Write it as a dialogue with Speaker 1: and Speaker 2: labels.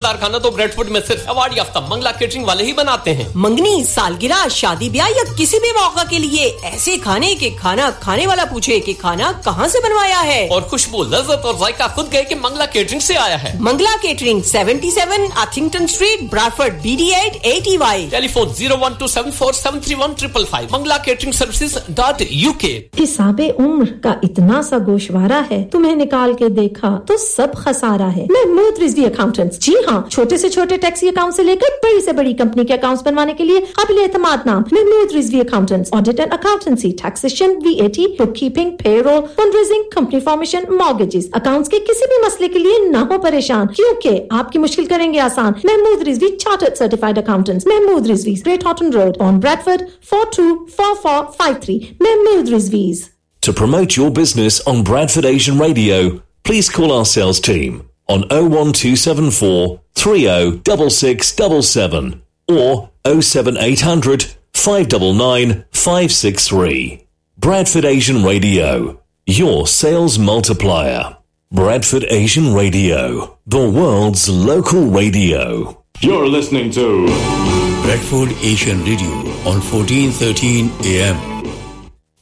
Speaker 1: مزیدار کھانا تو بریڈفورڈ میں صرف ایوارڈ یافتہ منگلا کیٹرنگ والے ہی بناتے ہیں.
Speaker 2: منگنی, سالگرہ, شادی بیاہ یا کسی بھی موقع کے لیے ایسے کھانے کہ کھانا کھانے والا پوچھے کہ کھانا کہاں سے بنوایا ہے,
Speaker 1: اور خوشبو, لذت اور ذائقہ خود گئے کہ منگلا کیٹرنگ سے آیا ہے.
Speaker 2: Mangla catering 77 اتھنگٹن street, براڈفورڈ, BD8 80Y.
Speaker 1: Telephone 01274731555. manglacateringservices.uk.
Speaker 3: حساب عمر کا اتنا سا گوشوارہ ہے, تمہیں نکال کے دیکھا تو سب خسارہ ہے. محمود رضوی اکاؤنٹنٹس, جی ہاں, چھوٹے سے چھوٹے ٹیکسی اکاؤنٹ سے لے کر بڑی سے بڑی کمپنی کے اکاؤنٹس بنوانے کے لیے قابل اعتماد نام Mahmood Rizvi accountants. Audit and accountancy, taxation, VAT, book keeping, pay role, fund raising, company formation, mortgages, accounts کے کسی بھی مسئلے کے لیے نہ ہو پریشان, کیونکہ آپ کی مشکل کریں گے آسان. Mahmood Rizvi chartered certified accountants, Mahmood Rizvi, great ہاٹن road, on Bradford 424453. Mahmood رضویز.
Speaker 4: To promote your business on Bradford Asian Radio, please call our sales team on 01274 306677 or 07800 599 563. Bradford Asian Radio, your sales multiplier. Bradford Asian Radio, the world's local radio.
Speaker 5: You're listening to Bradford Asian Radio on 1413 AM.